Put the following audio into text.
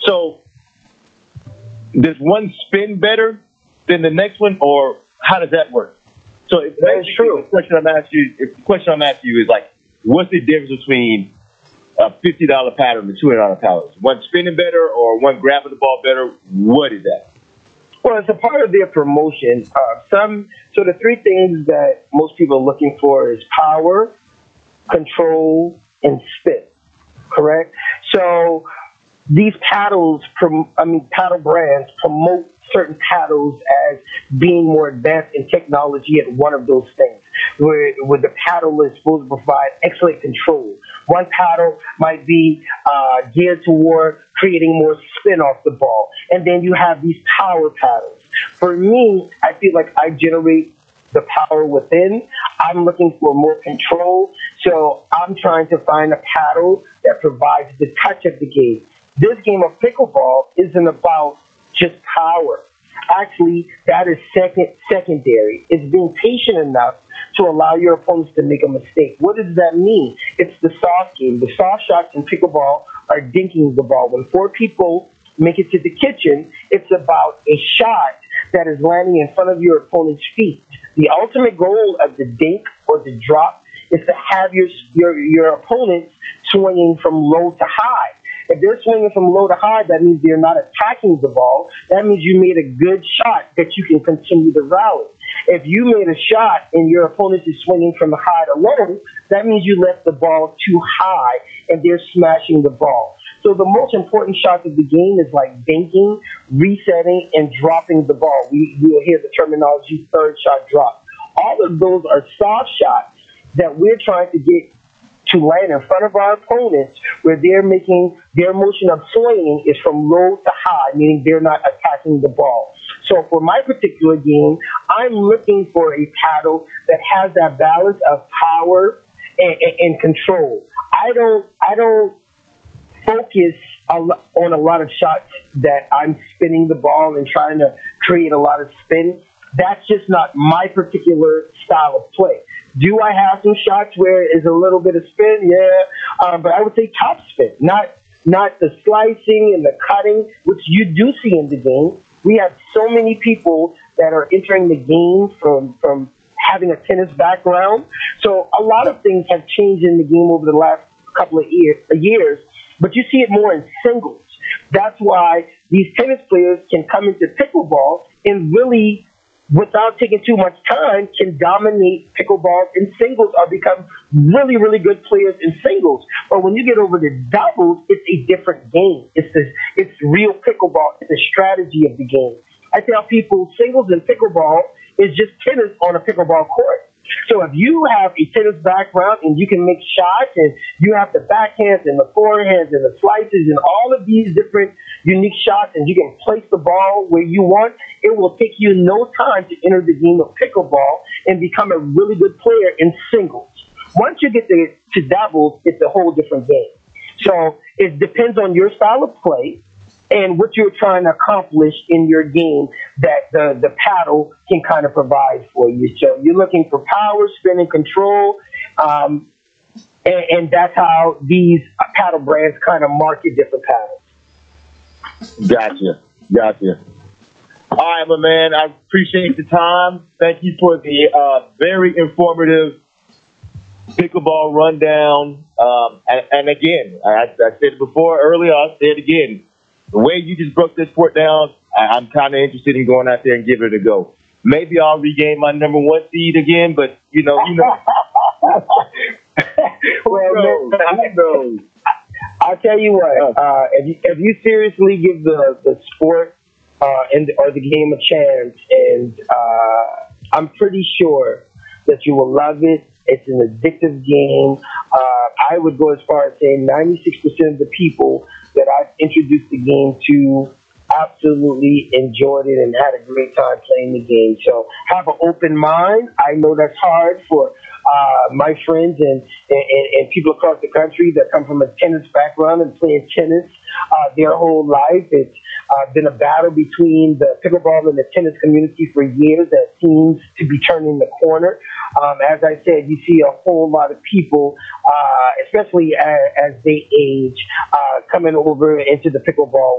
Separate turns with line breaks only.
So does one spin better than the next one, or how does that work? So if
That is true.
the question I'm asking you is like, what's the difference between a $50 paddle and a $200 paddle? Is one spinning better or one grabbing the ball better? What is that?
Well, it's a part of their promotion. So the three things that most people are looking for is power, control, and spin. Correct. So these paddle brands promote certain paddles as being more advanced in technology at one of those things, where the paddle is supposed to provide excellent control. One paddle might be geared toward creating more spin off the ball, and then you have these power paddles. For me, I feel like I generate the power within. I'm looking for more control, so I'm trying to find a paddle that provides the touch of the game. This game of pickleball isn't about just power. Actually, that is secondary. It's being patient enough to allow your opponents to make a mistake. What does that mean? It's the soft game. The soft shots in pickleball are dinking the ball. When four people make it to the kitchen, it's about a shot that is landing in front of your opponent's feet. The ultimate goal of the dink or the drop is to have your opponents swinging from low to high. If they're swinging from low to high, that means they're not attacking the ball. That means you made a good shot that you can continue to rally. If you made a shot and your opponent is swinging from high to low, that means you left the ball too high and they're smashing the ball. So the most important shots of the game is like banking, resetting, and dropping the ball. We will hear the terminology third shot drop. All of those are soft shots that we're trying to get to land in front of our opponents, where they're making their motion of swinging is from low to high, meaning they're not attacking the ball. So for my particular game, I'm looking for a paddle that has that balance of power and control. I don't focus on a lot of shots that I'm spinning the ball and trying to create a lot of spin. That's just not my particular style of play. Do I have some shots where it's a little bit of spin? Yeah, but I would say top spin, not the slicing and the cutting, which you do see in the game. We have so many people that are entering the game from having a tennis background. So a lot of things have changed in the game over the last couple of years, but you see it more in singles. That's why these tennis players can come into pickleball and really, without taking too much time, can dominate pickleball in singles or become really, really good players in singles. But when you get over to doubles, it's a different game. It's real pickleball. It's a strategy of the game. I tell people singles and pickleball is just tennis on a pickleball court. So if you have a tennis background and you can make shots and you have the backhands and the forehands and the slices and all of these different unique shots and you can place the ball where you want, it will take you no time to enter the game of pickleball and become a really good player in singles. Once you get to doubles, it's a whole different game. So it depends on your style of play and what you're trying to accomplish in your game that the paddle can kind of provide for you. So you're looking for power, spin, and control, and that's how these paddle brands kind of market different paddles.
Gotcha. All right, my man, I appreciate the time. Thank you for the very informative pickleball rundown. And again, I said it before earlier, I'll say it again. The way you just broke this sport down, I'm kind of interested in going out there and giving it a go. Maybe I'll regain my number one seed again, but you know.
Well, no. I'll tell you what. If you seriously give the sport or the game a chance, and I'm pretty sure that you will love it. It's an addictive game. I would go as far as saying 96% of the people that I've introduced the game to absolutely enjoyed it and had a great time playing the game. So have an open mind. I know that's hard for my friends and people across the country that come from a tennis background and playing tennis their whole life. It's been a battle between the pickleball and the tennis community for years that seems to be turning the corner. As I said, you see a whole lot of people, especially as they age, coming over into the pickleball